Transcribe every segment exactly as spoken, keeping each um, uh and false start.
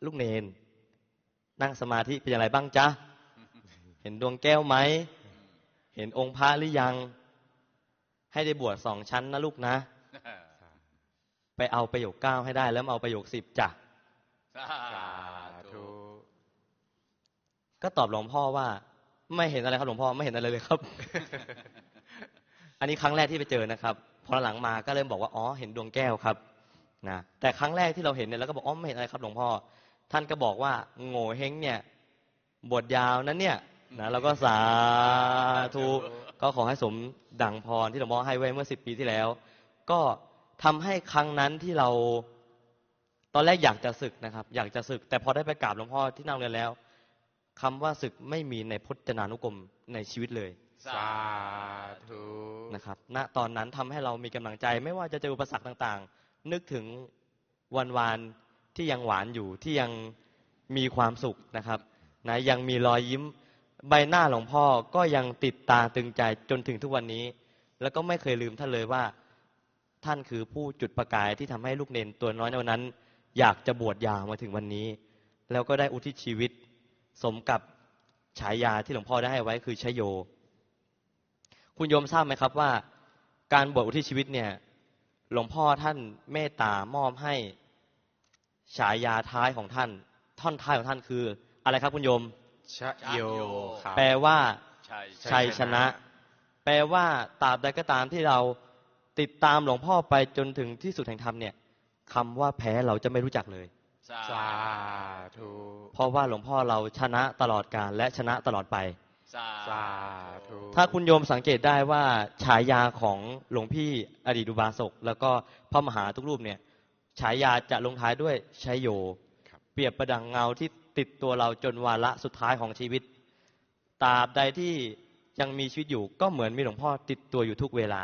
ลูกเนนนั่งสมาธิเป็นอย่างไรบ้างจ๊ะเห็นดวงแก้วไหมเห็นองค์พระหรือยังให้ได้บวชสองชั้นนะลูกนะไปเอาประโยคเก้าให้ได้แล้วมาเอาประโยคสิบจ้ะสาธุก็ตอบหลวงพ่อว่าไม่เห็นอะไรครับหลวงพ่อไม่เห็นอะไรเลยครับ อันนี้ครั้งแรกที่ไปเจอนะครับพอหลังมาก็เริ่มบอกว่าอ๋อเห็นดวงแก้วครับนะแต่ครั้งแรกที่เราเห็นเนี่ยเราก็บอกอ๋อไม่เห็นอะไรครับหลวงพ่อท่านก็บอกว่าโง่เฮงเนี่ยบทยาวนั้นเนี่ยนะเราก็สาธุก็ขอให้สมดังพรที่หลวงพ่อให้ไว้เมื่อสิบปีที่แล้วก็ทำให้ครั้งนั้นที่เราตอนแรกอยากจะศึกนะครับอยากจะศึกแต่พอได้ไปกราบหลวงพ่อที่นั่งเรียนแล้วคำว่าศึกไม่มีในพจนานุกรมในชีวิตเลยสาธุนะครับณตอนนั้นทำให้เรามีกำลังใจไม่ว่าจะเจออุปสรรคต่างๆนึกถึงวันวานที่ยังหวานอยู่ที่ยังมีความสุขนะครับนะยังมีรอยยิ้มใบหน้าหลวงพ่อก็ยังติดตาตึงใจจนถึงทุกวันนี้แล้วก็ไม่เคยลืมท่านเลยว่าท่านคือผู้จุดประกายที่ทำให้ลูกเนนตัวน้อยในวันนั้นอยากจะบวชยาวมาถึงวันนี้แล้วก็ได้อุทิศชีวิตสมกับฉายาที่หลวงพ่อได้ให้ไว้คือชโยคุณโยมทราบไหมครับว่าการบวชอุทิศชีวิตเนี่ยหลวงพ่อท่านเมตตามอบให้ฉายาท้ายของท่านท่อนท้ายของท่านคืออะไรครับคุณโยมชโยแปลว่าชัยชนะ แปลว่าตราบใดก็ตามที่เราติดตามหลวงพ่อไปจนถึงที่สุดแห่งธรรมเนี่ยคำว่าแพ้เราจะไม่รู้จักเลยสาธุเพราะว่าหลวงพ่อเราชนะตลอดกาลและชนะตลอดไปสาธุถ้าคุณโยมสังเกตได้ว่าฉายาของหลวงพี่อดีตอุบาสกแล้วก็พระมหาทุกรูปเนี่ยฉายาจะลงท้ายด้วยชัยโยเปรียบประดังเงาที่ติดตัวเราจนวาระสุดท้ายของชีวิตตราบใดที่ยังมีชีวิตอยู่ก็เหมือนมีหลวงพ่อติดตัวอยู่ทุกเวลา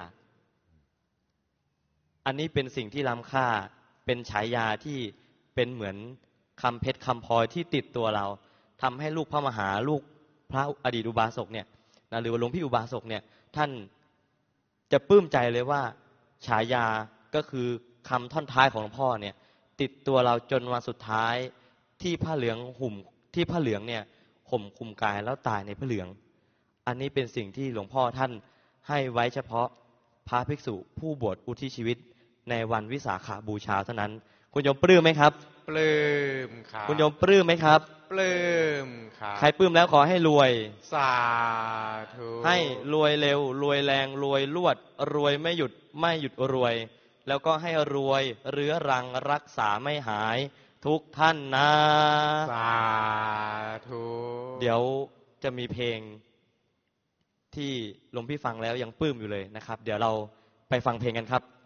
อันนี้เป็นสิ่งที่ล้ำค่าเป็นฉายาที่เป็นเหมือนคำเพชรคำพลอยที่ติดตัวเราทำให้ลูกพระมหาลูกพระอดีตอุบาสกเนี่ยนะหรือว่าหลวงพี่อุบาสกเนี่ยท่านจะปลื้มใจเลยว่าฉายาก็คือคำท่อนท้ายของหลวงพ่อเนี่ยติดตัวเราจนวันสุดท้ายที่ผ้าเหลืองห่มที่ผ้าเหลืองเนี่ยห่มคลุมกายแล้วตายในผ้าเหลืองอันนี้เป็นสิ่งที่หลวงพ่อท่านให้ไว้เฉพาะพระภิกษุผู้บวชอุทิศชีวิตในวันวิสาขบูชาเท่านั้นคุณโยมปลื้มไหมครับปลื้มครับคุณโยมปลื้มไหมครับปลื้มครับใครปลื้มแล้วขอให้รวยสาธุให้รวยเร็วรวยแรงรวยลวดรวยไม่หยุดไม่หยุดรวยแล้วก็ให้รวยเรื้อรังรักษาไม่หายทุกท่านนะสาธุเดี๋ยวจะมีเพลงที่หลวงพี่ฟังแล้วยังปลื้มอยู่เลยนะครับเดี๋ยวเราไปฟังเพลงกันครับ